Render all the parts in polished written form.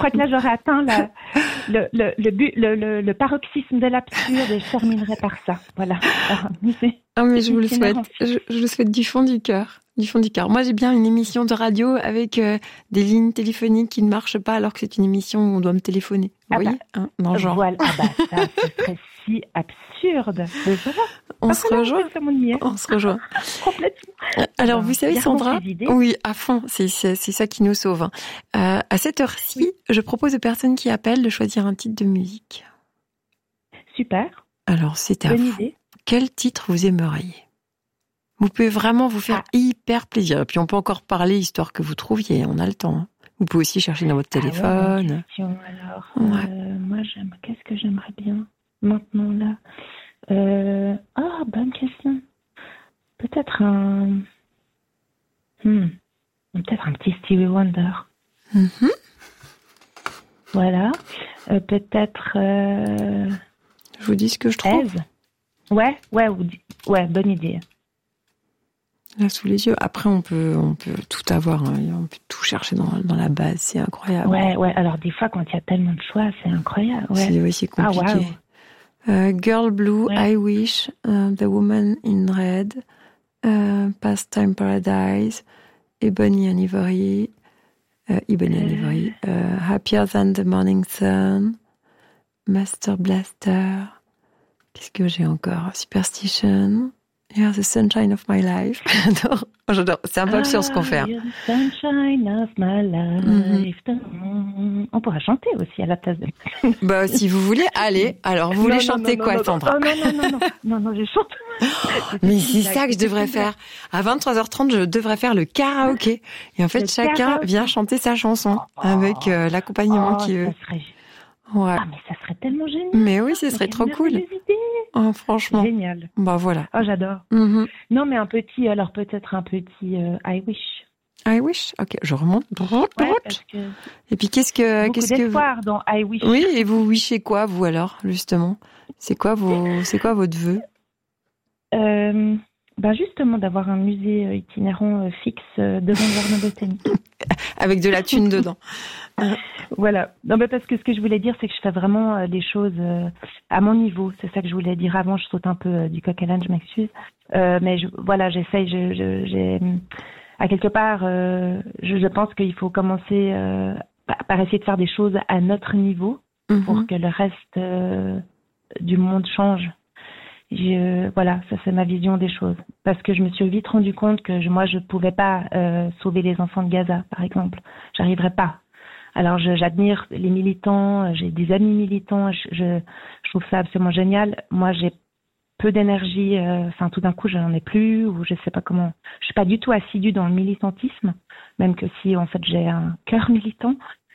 crois que là, j'aurais atteint le paroxysme de l'absurde et je terminerai par ça. Voilà. Mais je vous le souhaite. Je le souhaite du fond du cœur. Du fond du cœur. Moi, j'ai bien une émission de radio avec des lignes téléphoniques qui ne marchent pas alors que c'est une émission où on doit me téléphoner. Vous voyez, dans le genre. Voilà. Ça, ce serait si absurde. Voilà. On se rejoint. Complètement. Alors, vous savez, Sandra, oui, à fond, c'est ça qui nous sauve. À cette heure-ci, je propose aux personnes qui appellent de choisir un titre de musique. Super. Alors, c'est à vous. Idée. Quel titre vous aimeriez ? Vous pouvez vraiment vous faire hyper plaisir. Et puis, on peut encore parler, histoire que vous trouviez. On a le temps. Hein. Vous pouvez aussi chercher dans votre téléphone. Ouais, question, alors. Moi, qu'est-ce que j'aimerais bien maintenant, là bonne question. Peut-être un petit Stevie Wonder. Mm-hmm. Voilà. Peut-être... Je vous dis ce que je trouve. Ouais, bonne idée. Là, sous les yeux. Après, on peut tout avoir. Hein. On peut tout chercher dans la base. C'est incroyable. Ouais. Alors, des fois, quand il y a tellement de choix, c'est incroyable. Ouais. C'est compliqué. Girl Blue, I Wish, The Woman in Red, Pastime Paradise, Ebony and Ivory, Happier Than the Morning Sun, Master Blaster. Qu'est-ce que j'ai encore? Superstition. You're the sunshine of my life. J'adore. C'est un peu absurde ce qu'on fait. You're the sunshine of my life. Mm-hmm. On pourra chanter aussi à la place de... si vous voulez, allez. Alors, vous voulez chanter quoi, Sandra? Non, je chante. Mais c'est ça que je devrais faire. À 23h30, je devrais faire le karaoké. Et en fait, chacun vient chanter sa chanson avec l'accompagnement qu'il veut. Ouais. Mais ça serait tellement génial. Mais oui, ce serait trop cool. Franchement. Génial. Voilà. J'adore. Mm-hmm. Non, mais peut-être un petit I Wish. I Wish. Ok, je remonte. Parce que et puis qu'est-ce que d'espoir dans I Wish. Oui, et vous wishez quoi, vous alors, justement? C'est quoi votre vœu? Justement, d'avoir un musée itinérant fixe devant le jardin botanique. Avec de la thune dedans. Voilà. Non, parce que ce que je voulais dire, c'est que je fais vraiment les choses à mon niveau. C'est ça que je voulais dire avant. Je saute un peu du coq à l'âne, je m'excuse. Mais j'essaye. J'ai à quelque part, je pense qu'il faut commencer par essayer de faire des choses à notre niveau pour que le reste du monde change. Ça c'est ma vision des choses. Parce que je me suis vite rendu compte que moi je pouvais pas sauver les enfants de Gaza, par exemple. J'arriverais pas. Alors j'admire les militants, j'ai des amis militants, je trouve ça absolument génial. Moi j'ai peu d'énergie, tout d'un coup j'en ai plus, ou je sais pas comment. Je suis pas du tout assidue dans le militantisme, même que si en fait j'ai un cœur militant.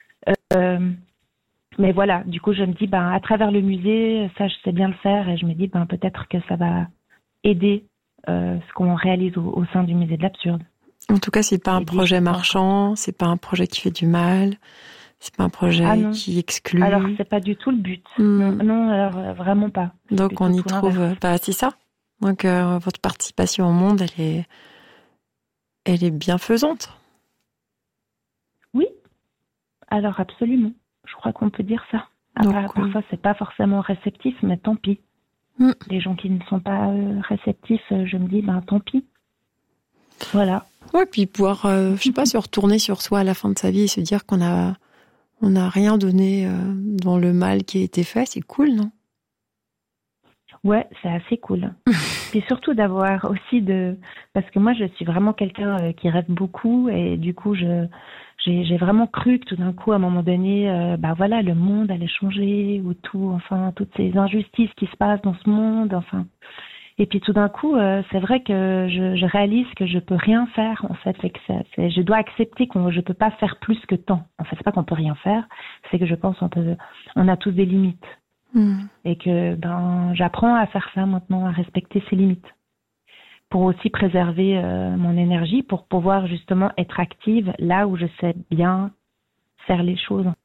Mais voilà, du coup, je me dis, à travers le musée, ça, je sais bien le faire, et je me dis, peut-être que ça va aider ce qu'on réalise au sein du musée de l'absurde. En tout cas, c'est pas un projet marchand, c'est pas un projet qui fait du mal, c'est pas un projet qui exclut. Alors, c'est pas du tout le but. Non, alors vraiment pas. Donc, on y trouve, c'est ça. Donc, votre participation au monde, elle est bienfaisante. Oui. Alors, absolument. Je crois qu'on peut dire ça. Après, parfois, c'est pas forcément réceptif, mais tant pis. Les gens qui ne sont pas réceptifs, je me dis, tant pis. Voilà. Ouais, puis pouvoir, se retourner sur soi à la fin de sa vie et se dire qu'on a rien donné dans le mal qui a été fait, c'est cool, non? Ouais, c'est assez cool. Et surtout d'avoir aussi parce que moi, je suis vraiment quelqu'un qui rêve beaucoup, et du coup, j'ai vraiment cru que tout d'un coup, à un moment donné, le monde allait changer, ou toutes ces injustices qui se passent dans ce monde, Et puis tout d'un coup, c'est vrai que je réalise que je peux rien faire, en fait. Je dois accepter je peux pas faire plus que tant. En fait, c'est pas qu'on peut rien faire, c'est que je pense on a tous des limites. Et que j'apprends à faire ça maintenant, à respecter ces limites, pour aussi préserver mon énergie, pour pouvoir justement être active là où je sais bien faire les choses, en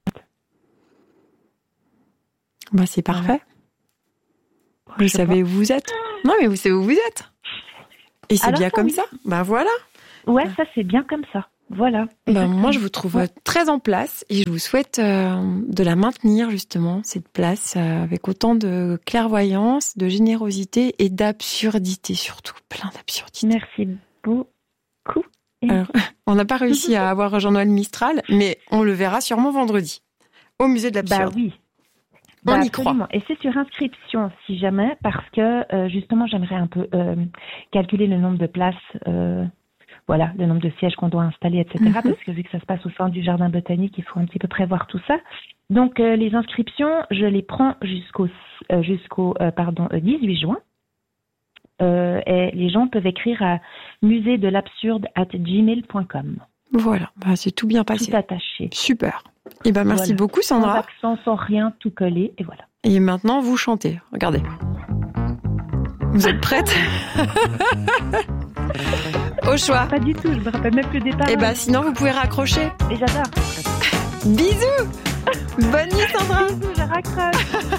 fait. C'est parfait. Vous savez où vous êtes. Non, mais vous savez où vous êtes. Et c'est bien comme ça. Voilà. Ouais, ça c'est bien comme ça. Voilà. Moi, je vous trouve très en place et je vous souhaite de la maintenir, justement, cette place, avec autant de clairvoyance, de générosité et d'absurdité, surtout. Plein d'absurdité. Merci beaucoup. Alors, on n'a pas réussi à avoir Jean-Noël Mistral, mais on le verra sûrement vendredi, au musée de l'absurde. Bah oui. On y croit. Et c'est sur inscription, si jamais, parce que, justement, j'aimerais un peu calculer le nombre de places... Voilà, le nombre de sièges qu'on doit installer, etc. Parce que vu que ça se passe au sein du jardin botanique, il faut un petit peu prévoir tout ça. Donc, les inscriptions, je les prends jusqu'au 18 juin. Et les gens peuvent écrire à muséedelabsurde@gmail.com. Voilà, c'est tout bien passé. Tout attaché. Super. Et merci beaucoup, Sandra. Sans accent, sans rien, tout collé, et voilà. Et maintenant, vous chantez. Regardez. Vous êtes prête? Au choix. Pas du tout, je me rappelle même plus des paroles. Et sinon, vous pouvez raccrocher. Et j'adore. Bisous. Bonne nuit, Sandra. Bisous, je raccroche.